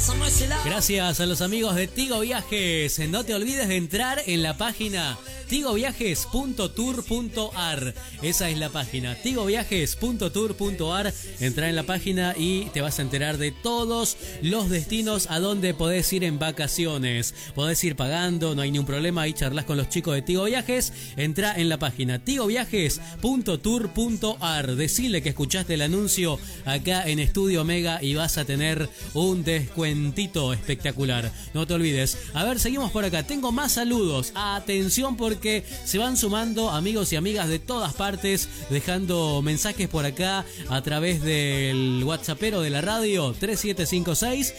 Gracias a los amigos de Tigo Viajes. No te olvides de entrar en la página tigoviajes.tour.ar. Esa es la página, tigoviajes.tour.ar. Entra en la página y te vas a enterar de todos los destinos a donde podés ir en vacaciones. Podés ir pagando, no hay ningún problema. Ahí charlas con los chicos de Tigo Viajes. Entra en la página tigoviajes.tour.ar. Decile que escuchaste el anuncio acá en Estudio Mega y vas a tener un descuentito espectacular. No te olvides. A ver, seguimos por acá. Tengo más saludos. Atención porque se van sumando amigos y amigas de todas partes, dejando mensajes por acá a través del WhatsAppero de la radio 3756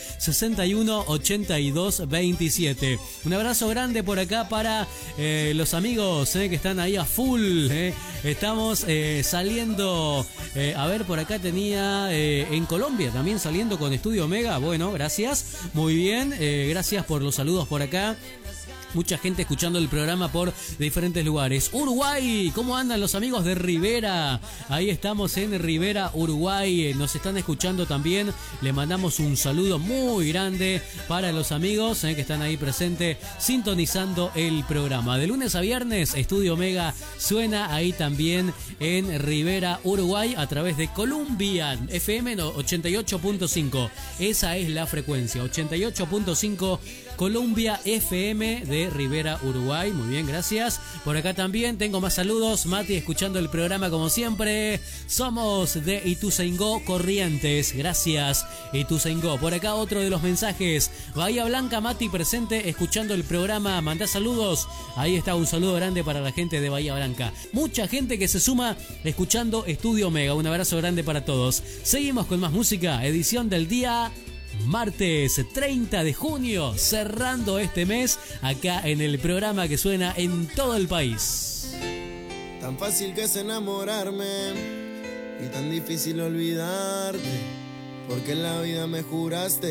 618227. Un abrazo grande por acá para los amigos que están ahí a full. Estamos saliendo, a ver, por acá tenía en Colombia también saliendo con Estudio Mega. Bueno, gracias, muy bien, gracias por los saludos por acá. Mucha gente escuchando el programa por diferentes lugares. Uruguay, ¿cómo andan los amigos de Rivera? Ahí estamos en Rivera, Uruguay. Nos están escuchando también. Le mandamos un saludo muy grande para los amigos que están ahí presentes sintonizando el programa. De lunes a viernes, Estudio Mega suena ahí también en Rivera, Uruguay, a través de Columbian FM 88.5. Esa es la frecuencia, 88.5 Columbia FM de Rivera, Uruguay. Muy bien, gracias. Por acá también tengo más saludos. Mati escuchando el programa como siempre. Somos de Ituzaingó, Corrientes. Gracias, Ituzaingó. Por acá otro de los mensajes. Bahía Blanca, Mati presente escuchando el programa. Mandá saludos. Ahí está un saludo grande para la gente de Bahía Blanca. Mucha gente que se suma escuchando Estudio Mega. Un abrazo grande para todos. Seguimos con más música. Edición del día martes 30 de junio, cerrando este mes acá en el programa que suena en todo el país. Tan fácil que es enamorarme y tan difícil olvidarte, porque en la vida me juraste